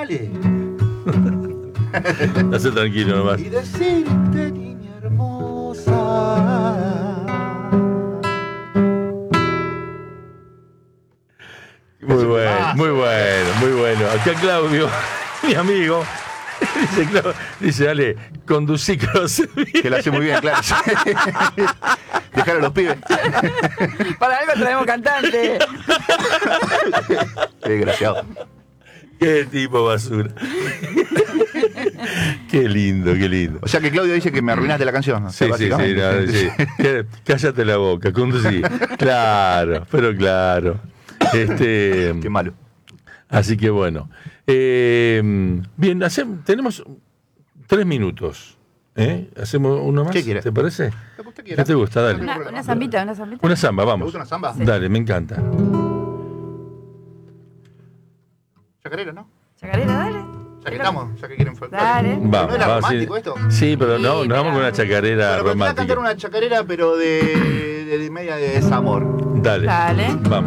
Dale. Hacé tranquilo nomás. Y decirte, niña hermosa. Muy bueno, muy bueno, muy bueno. Acá Claudio, mi amigo, dice, dale, conducí Que lo hace muy bien, claro. Dejar a los pibes. Para algo traemos cantante. Qué desgraciado. Qué tipo basura. Qué lindo, qué lindo. O sea que Claudio dice que me arruinaste la canción. O sea, Sí, no, sí. Cállate la boca, conducí. Claro, pero claro. Qué malo. Así que bueno. Bien, tenemos 3 minutos. ¿Hacemos uno más? ¿Qué quieres? ¿Te parece? Lo que usted quiera. ¿Qué te gusta? Dale. Una zambita, una zambita. Una samba, ¿Te vamos. gusta una samba? Sí. Dale, me encanta. Chacarera, ¿no? Chacarera, dale. Ya que estamos, ya que quieren folclore. Dale. Vamos, ¿No era vamos, romántico sí. esto? Sí, pero no, Sí, nos vamos con una pero- chacarera Bueno, pero te voy a romántica. cantar una chacarera, pero de media de desamor. Dale. Dale. Vamos.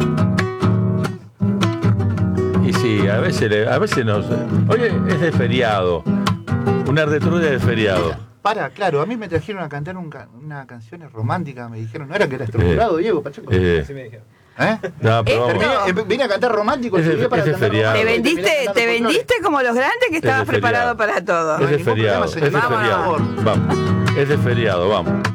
Y sí, a veces nos. Oye, es de feriado. Una retruda de feriado. Claro, a mí me trajeron a cantar una canción romántica, me dijeron, ¿no era que era estructurado, Diego Pacheco? Así me dijeron. No, pero vamos. Vine a cantar romántico, Es de- estudié para es de cantar feriado. romántico, Te vendiste como los grandes que estabas de feriado. preparado para todo. Es de ningún feriado. problema, Es de señor. feriado. Vamos. Es de feriado, vamos.